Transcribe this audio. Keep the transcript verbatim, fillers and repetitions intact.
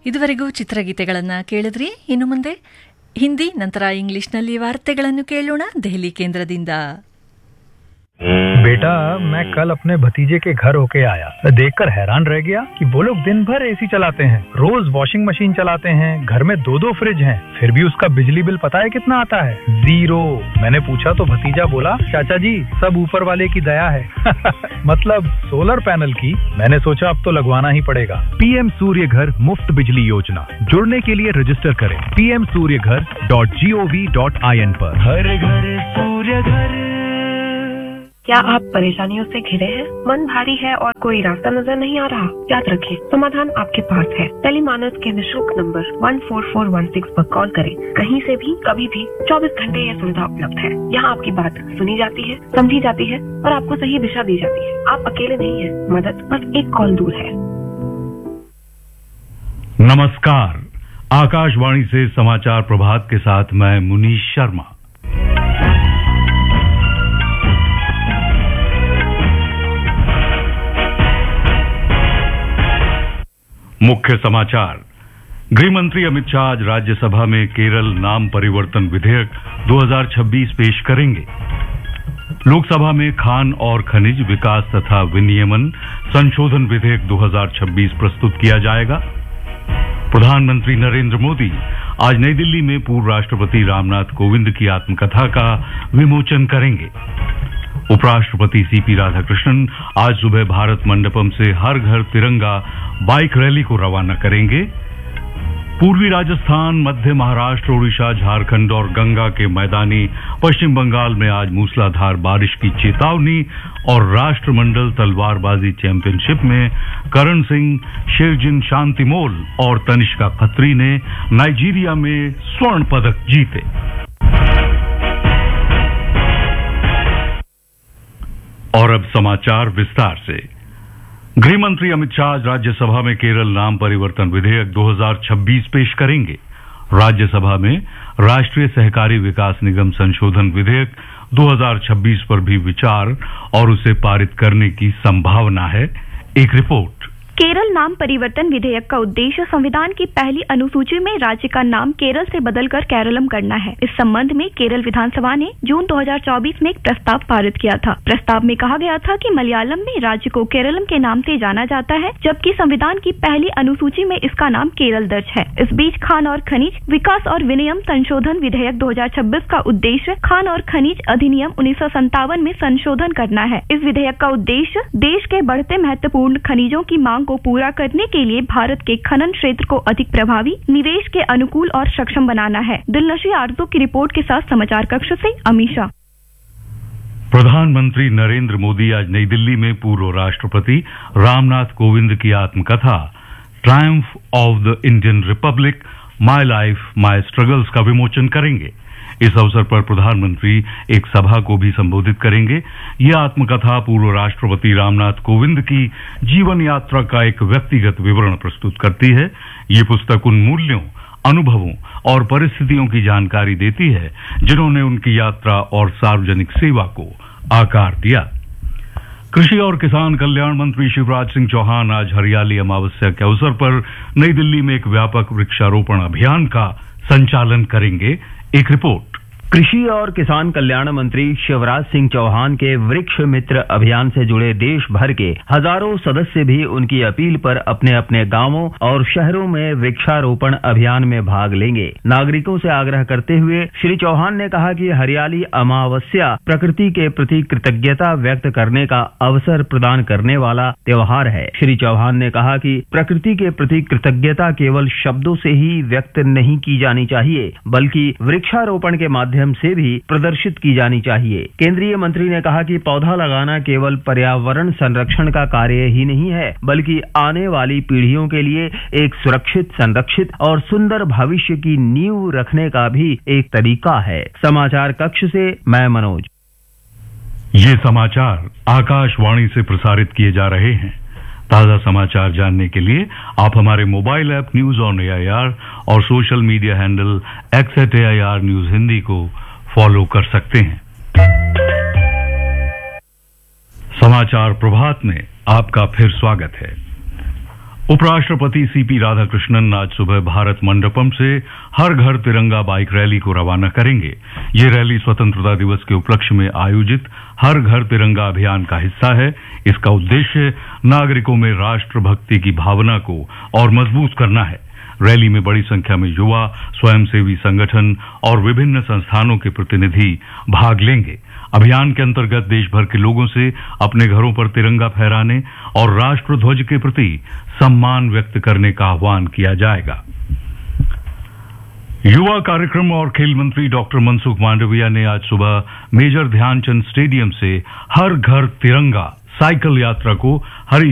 ಇದುವರೆಗೂ ಚಿತ್ರಗೀತೆಗಳನ್ನು ಕೇಳಿದ್ರಿ. ಇನ್ನು ಮುಂದೆ ಹಿಂದಿ ನಂತರ ಇಂಗ್ಲಿಷ್ನಲ್ಲಿ ವಾರ್ತೆಗಳನ್ನು ಕೇಳೋಣ ದೆಹಲಿ ಕೇಂದ್ರದಿಂದ. बेटा, मैं कल अपने भतीजे के घर होके आया, देखकर हैरान रह गया कि वो लोग दिन भर एसी चलाते हैं, रोज वॉशिंग मशीन चलाते हैं, घर में दो दो फ्रिज हैं, फिर भी उसका बिजली बिल पता है कितना आता है? जीरो। मैंने पूछा तो भतीजा बोला, चाचा जी सब ऊपर वाले की दया है। मतलब सोलर पैनल की। मैंने सोचा अब तो लगवाना ही पड़ेगा। पीएम सूर्य घर मुफ्त बिजली योजना, जुड़ने के लिए रजिस्टर करें पी एम सूर्य घर dot G O V dot I N पर। हर घर सूर्य घर। क्या आप परेशानियों से घिरे हैं? मन भारी है और कोई रास्ता नजर नहीं आ रहा? याद रखें, समाधान आपके पास है। टेलीमानस के निःशुल्क number one four four one six पर कॉल करें। कहीं से भी कभी भी चौबीस घंटे यह सुविधा उपलब्ध है। यहाँ आपकी बात सुनी जाती है, समझी जाती है और आपको सही दिशा दी जाती है। आप अकेले नहीं हैं, मदद बस एक कॉल दूर है। नमस्कार, आकाशवाणी से समाचार प्रभात के साथ मैं मुनीश शर्मा। मुख्य समाचार। गृह मंत्री अमित शाह आज राज्यसभा में केरल नाम परिवर्तन विधेयक दो हज़ार छब्बीस पेश करेंगे। लोकसभा में खान और खनिज विकास तथा विनियमन संशोधन विधेयक दो हज़ार छब्बीस प्रस्तुत किया जाएगा। प्रधानमंत्री नरेंद्र मोदी आज नई दिल्ली में पूर्व राष्ट्रपति रामनाथ कोविंद की आत्मकथा का विमोचन करेंगे। उपराष्ट्रपति सीपी राधाकृष्णन आज सुबह भारत मंडपम से हर घर तिरंगा बाइक रैली को रवाना करेंगे। पूर्वी राजस्थान, मध्य महाराष्ट्र, ओडिशा, झारखंड और गंगा के मैदानी पश्चिम बंगाल में आज मूसलाधार बारिश की चेतावनी। और राष्ट्रमंडल तलवारबाजी चैंपियनशिप में करण सिंह, शेरजिन शांतिमोल और तनिष्का खत्री ने नाइजीरिया में स्वर्ण पदक जीते। और अब समाचार विस्तार से। गृह मंत्री अमित शाह आज राज्यसभा में केरल नाम परिवर्तन विधेयक दो हज़ार छब्बीस पेश करेंगे। राज्यसभा में राष्ट्रीय सहकारी विकास निगम संशोधन विधेयक दो हज़ार छब्बीस पर भी विचार और उसे पारित करने की संभावना है। एक रिपोर्ट। केरल नाम परिवर्तन विधेयक का उद्देश्य संविधान की पहली अनुसूची में राज्य का नाम केरल से बदलकर केरलम करना है। इस संबंध में केरल विधानसभा ने जून दो हज़ार चौबीस में एक प्रस्ताव पारित किया था। प्रस्ताव में कहा गया था कि मलयालम में राज्य को केरलम के नाम से जाना जाता है, जबकि संविधान की पहली अनुसूची में इसका नाम केरल दर्ज है। इस बीच खान और खनिज विकास और विनियम संशोधन विधेयक दो हज़ार छब्बीस का उद्देश्य खान और खनिज अधिनियम उन्नीस सौ संतावन में संशोधन करना है। इस विधेयक का उद्देश्य देश के बढ़ते महत्वपूर्ण खनिजों की मांग को पूरा करने के लिए भारत के खनन क्षेत्र को अधिक प्रभावी, निवेश के अनुकूल और सक्षम बनाना है। दिलनशी आरजू की रिपोर्ट के साथ समाचार कक्ष से अमीशा। प्रधानमंत्री नरेंद्र मोदी आज नई दिल्ली में पूर्व राष्ट्रपति रामनाथ कोविंद की आत्मकथा Triumph of the Indian Republic, my life my struggles का विमोचन करेंगे। इस अवसर पर प्रधानमंत्री एक सभा को भी संबोधित करेंगे। यह आत्मकथा पूर्व राष्ट्रपति रामनाथ कोविंद की जीवन यात्रा का एक व्यक्तिगत विवरण प्रस्तुत करती है। ये पुस्तक उन मूल्यों, अनुभवों और परिस्थितियों की जानकारी देती है जिन्होंने उनकी यात्रा और सार्वजनिक सेवा को आकार दिया। कृषि और किसान कल्याण मंत्री शिवराज सिंह चौहान आज हरियाली अमावस्या के अवसर पर नई दिल्ली में एक व्यापक वृक्षारोपण अभियान का संचालन करेंगे। एक रिपोर्ट। कृषि और किसान कल्याण मंत्री शिवराज सिंह चौहान के वृक्ष मित्र अभियान से जुड़े देश भर के हजारों सदस्य भी उनकी अपील पर अपने अपने गांवों और शहरों में वृक्षारोपण अभियान में भाग लेंगे। नागरिकों से आग्रह करते हुए श्री चौहान ने कहा कि हरियाली अमावस्या प्रकृति के प्रति कृतज्ञता व्यक्त करने का अवसर प्रदान करने वाला त्योहार है। श्री चौहान ने कहा कि प्रकृति के प्रति कृतज्ञता केवल शब्दों से ही व्यक्त नहीं की जानी चाहिए, बल्कि वृक्षारोपण के माध्यम से भी प्रदर्शित की जानी चाहिए। केंद्रीय मंत्री ने कहा कि पौधा लगाना केवल पर्यावरण संरक्षण का कार्य ही नहीं है, बल्कि आने वाली पीढ़ियों के लिए एक सुरक्षित, संरक्षित और सुंदर भविष्य की नींव रखने का भी एक तरीका है। समाचार कक्ष से मैं मनोज। ये समाचार आकाशवाणी से प्रसारित किए जा रहे हैं। ताजा समाचार जानने के लिए आप हमारे mobile app news on AIR और social media handle x eight AIR news Hindi को फॉलो कर सकते हैं। समाचार प्रभात में आपका फिर स्वागत है। उपराष्ट्रपति सीपी राधाकृष्णन आज सुबह भारत मंडपम से हर घर तिरंगा बाइक रैली को रवाना करेंगे। ये रैली स्वतंत्रता दिवस के उपलक्ष्य में आयोजित हर घर तिरंगा अभियान का हिस्सा है। इसका उद्देश्य नागरिकों में राष्ट्रभक्ति की भावना को और मजबूत करना है। रैली में बड़ी संख्या में युवा, स्वयंसेवी संगठन और विभिन्न संस्थानों के प्रतिनिधि भाग लेंगे। अभियान के अंतर्गत देश भर के लोगों से अपने घरों पर तिरंगा फहराने और राष्ट्रध्वज के प्रति सम्मान व्यक्त करने का आह्वान किया जाएगा। युवा कार्यक्रम और खेल मंत्री डॉक्टर मनसुख मांडविया ने आज सुबह मेजर ध्यानचंद स्टेडियम से हर घर तिरंगा साइकिल यात्रा को हरी